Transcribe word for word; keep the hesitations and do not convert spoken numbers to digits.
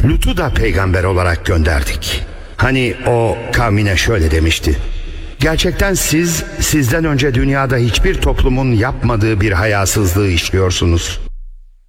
Lut'u da peygamber olarak gönderdik. Hani o kavmine şöyle demişti: gerçekten siz, sizden önce dünyada hiçbir toplumun yapmadığı bir hayasızlığı işliyorsunuz.